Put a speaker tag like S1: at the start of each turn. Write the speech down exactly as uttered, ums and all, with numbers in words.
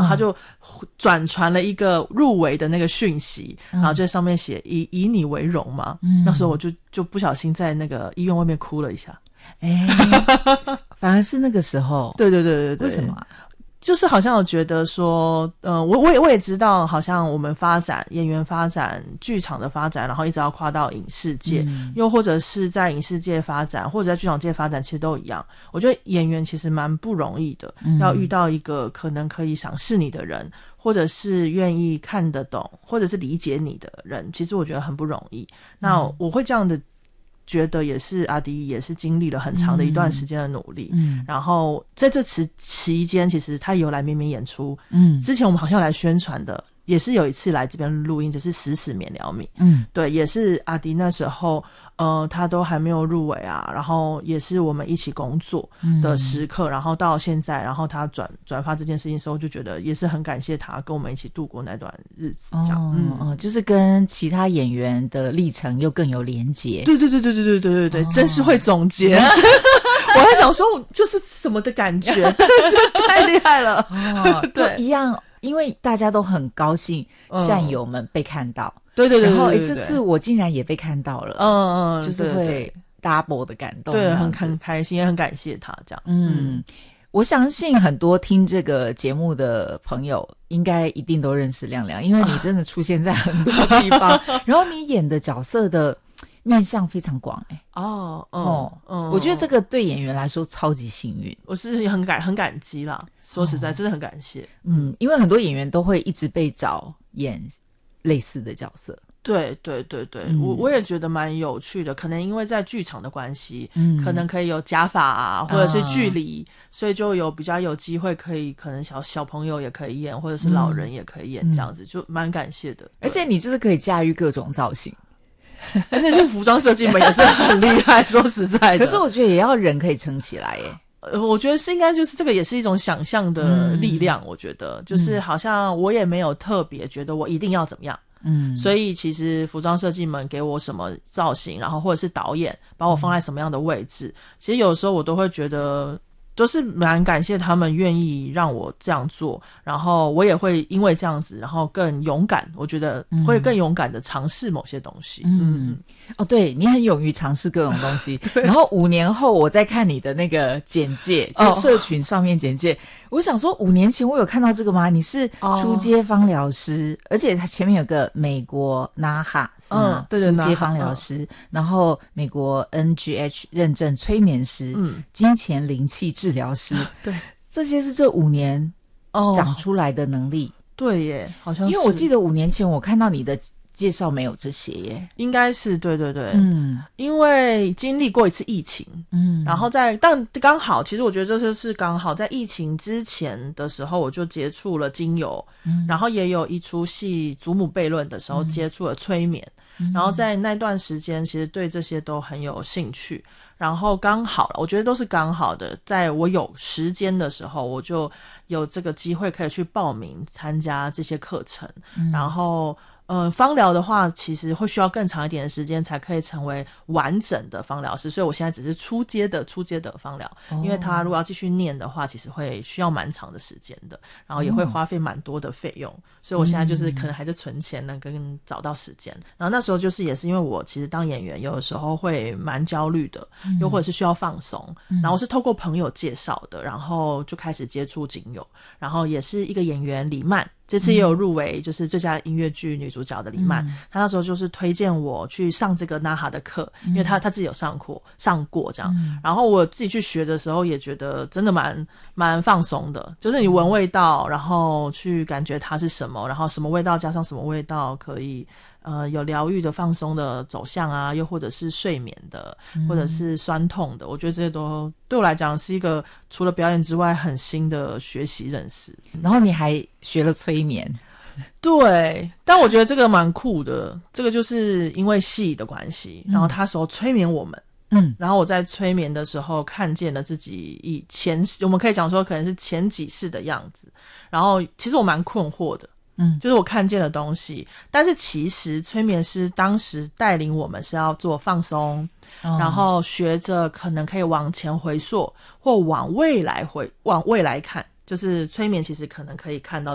S1: 后他就转传了一个入围的那个讯息，
S2: 嗯、
S1: 然后就在上面写以以你为荣嘛、嗯、那时候我就就不小心在那个医院外面哭了一下。
S2: 哎，反而是那个时候。
S1: 对对对对对。
S2: 为什么啊？
S1: 就是好像我觉得说，呃，我我也我也知道，好像我们发展演员发展、剧场的发展，然后一直要跨到影视界、嗯，又或者是在影视界发展，或者在剧场界发展，其实都一样。我觉得演员其实蛮不容易的，嗯、要遇到一个可能可以赏识你的人，或者是愿意看得懂，或者是理解你的人，其实我觉得很不容易。那我会这样的。觉得也是阿迪也是经历了很长的一段时间的努力，嗯，然后在这期期间，其实他也有来绵绵演出，嗯，之前我们好像有来宣传的，也是有一次来这边录音，只是死死免了命，嗯，对，也是阿迪那时候，呃，他都还没有入围啊，然后也是我们一起工作的时刻，嗯、然后到现在，然后他转转发这件事情的时候，就觉得也是很感谢他跟我们一起度过那段日子，这样，
S2: 哦、嗯嗯，就是跟其他演员的历程又更有连结，
S1: 对对对对对对对对对，哦、真是会总结。我还想说，就是什么的感觉，就太厉害了，
S2: 哦、对，一样。因为大家都很高兴战友们被看到、嗯、
S1: 对对对对对对，
S2: 然后诶这次我竟然也被看到了，
S1: 嗯嗯，
S2: 就是会 double 的感动，
S1: 对，很很开心，也很感谢他这样。
S2: 嗯，我相信很多听这个节目的朋友应该一定都认识亮亮，因为你真的出现在很多地方然后你演的角色的面向非常广，哎、欸、
S1: 哦
S2: 哦哦、嗯，我觉得这个对演员来说超级幸运，
S1: 我是很感很感激啦。说实在，真的很感谢。
S2: 嗯，因为很多演员都会一直被找演类似的角色。
S1: 对对对对，嗯、我我也觉得蛮有趣的。可能因为在剧场的关系，嗯，可能可以有假发啊，或者是距离、嗯，所以就有比较有机会可以，可能小小朋友也可以演，或者是老人也可以演，这样子、嗯、就蛮感谢的。
S2: 而且你就是可以驾驭各种造型。
S1: 那些服装设计们也是很厉害，说实在的。
S2: 可是我觉得也要人可以撑起来耶。
S1: 呃，我觉得是应该就是这个也是一种想象的力量、嗯、我觉得就是好像我也没有特别觉得我一定要怎么样，嗯，所以其实服装设计们给我什么造型，然后或者是导演把我放在什么样的位置、嗯、其实有时候我都会觉得都是蛮感谢他们愿意让我这样做，然后我也会因为这样子然后更勇敢，我觉得会更勇敢的尝试某些东西。 嗯, 嗯
S2: 哦，对，你很勇于尝试各种东西然后五年后我再看你的那个简介，就是社群上面简介、哦、我想说五年前我有看到这个吗？你是初阶芳疗师、哦、而且它前面有个美国 N A H A
S1: 嗯，对对，
S2: 初阶芳疗师、嗯、然后美国 N G H 认证催眠师，嗯，金钱灵气治疗师对，这些是这五年长出来的能力、哦、
S1: 对耶，好像是，
S2: 因为我记得五年前我看到你的介绍没有这些耶，
S1: 应该是对对对，嗯，因为经历过一次疫情，嗯，然后在但刚好，其实我觉得这就是刚好在疫情之前的时候，我就接触了精油，嗯，然后也有一出戏《祖母悖论》的时候接触了催眠、嗯，然后在那段时间其实对这些都很有兴趣，然后刚好了，我觉得都是刚好的，在我有时间的时候，我就有这个机会可以去报名参加这些课程，嗯、然后。呃，芳疗的话其实会需要更长一点的时间才可以成为完整的芳疗师，所以我现在只是初阶的初阶的芳疗、哦、因为他如果要继续念的话其实会需要蛮长的时间的，然后也会花费蛮多的费用、嗯、所以我现在就是可能还是存钱呢跟找到时间、嗯、然后那时候就是也是因为我其实当演员有的时候会蛮焦虑的、嗯、又或者是需要放松、嗯、然后我是透过朋友介绍的，然后就开始接触精油，然后也是一个演员李曼这次也有入围就是最佳音乐剧女主角的李曼、嗯、她那时候就是推荐我去上这个 N A H A 的课、嗯、因为她她自己有上过上过这样、嗯、然后我自己去学的时候也觉得真的蛮蛮放松的，就是你闻味道然后去感觉它是什么，然后什么味道加上什么味道可以呃，有疗愈的放松的走向啊，又或者是睡眠的、嗯、或者是酸痛的，我觉得这些都对我来讲是一个除了表演之外很新的学习认识。
S2: 然后你还学了催眠。
S1: 对，但我觉得这个蛮酷的，这个就是因为戏的关系、嗯、然后他手催眠我们，嗯，然后我在催眠的时候看见了自己以前我们可以讲说可能是前几世的样子，然后其实我蛮困惑的，嗯，就是我看见的东西，但是其实催眠师当时带领我们是要做放松、哦、然后学着可能可以往前回溯或往未来回往未来看，就是催眠其实可能可以看到